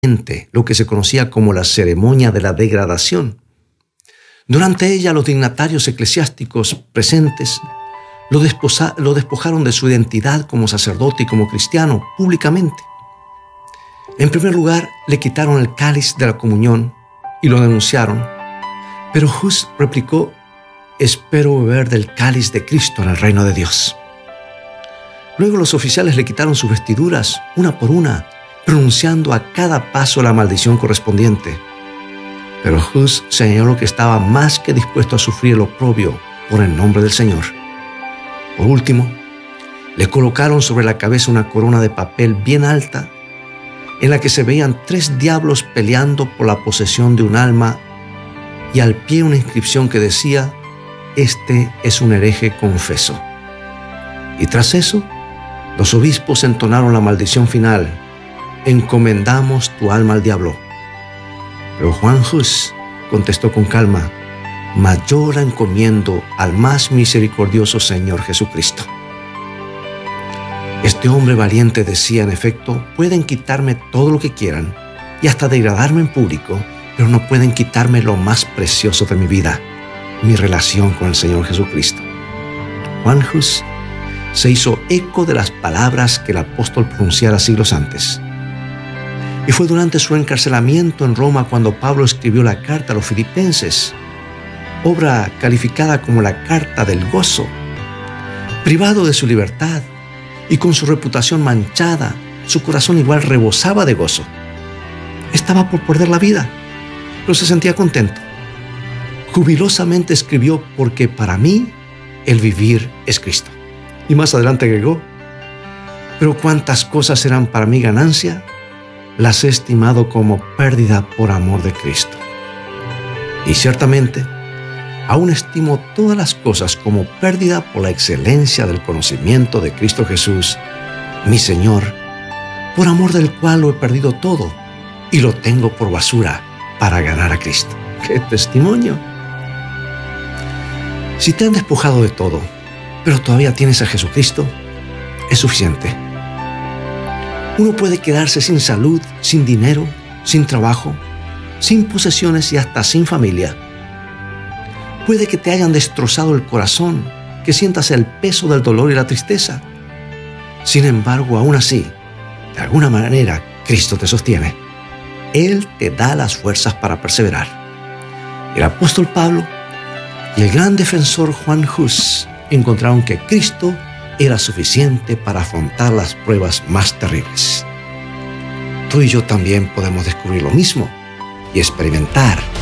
lo que se conocía como la ceremonia de la degradación. Durante ella, los dignatarios eclesiásticos presentes lo despojaron de su identidad como sacerdote y como cristiano públicamente. En primer lugar, le quitaron el cáliz de la comunión y lo denunciaron, pero Hus replicó: espero beber del cáliz de Cristo en el reino de Dios. Luego los oficiales le quitaron sus vestiduras una por una, pronunciando a cada paso la maldición correspondiente. Pero Hus señaló que estaba más que dispuesto a sufrir el oprobio por el nombre del Señor. Por último, le colocaron sobre la cabeza una corona de papel bien alta, en la que se veían 3 diablos peleando por la posesión de un alma, y al pie una inscripción que decía: este es un hereje confeso. Y tras eso, los obispos entonaron la maldición final: encomendamos tu alma al diablo. Pero Juan Hus contestó con calma: mas yo la encomiendo al más misericordioso Señor Jesucristo. Este hombre valiente decía, en efecto: pueden quitarme todo lo que quieran y hasta degradarme en público, pero no pueden quitarme lo más precioso de mi vida, mi relación con el Señor Jesucristo. Juan Hus se hizo eco de las palabras que el apóstol pronunciara siglos antes. Y fue durante su encarcelamiento en Roma cuando Pablo escribió la carta a los Filipenses, obra calificada como la carta del gozo. Privado de su libertad y con su reputación manchada, su corazón igual rebosaba de gozo. Estaba por perder la vida, pero se sentía contento. Jubilosamente escribió: porque para mí el vivir es Cristo. Y más adelante agregó: pero cuántas cosas eran para mí ganancia, las he estimado como pérdida por amor de Cristo. Y ciertamente, aún estimo todas las cosas como pérdida por la excelencia del conocimiento de Cristo Jesús, mi Señor, por amor del cual lo he perdido todo y lo tengo por basura para ganar a Cristo. ¡Qué testimonio! Si te han despojado de todo, pero todavía tienes a Jesucristo, es suficiente. Uno puede quedarse sin salud, sin dinero, sin trabajo, sin posesiones y hasta sin familia. Puede que te hayan destrozado el corazón, que sientas el peso del dolor y la tristeza. Sin embargo, aún así, de alguna manera, Cristo te sostiene. Él te da las fuerzas para perseverar. El apóstol Pablo y el gran defensor Juan Hus encontraron que Cristo era suficiente para afrontar las pruebas más terribles. Tú y yo también podemos descubrir lo mismo y experimentar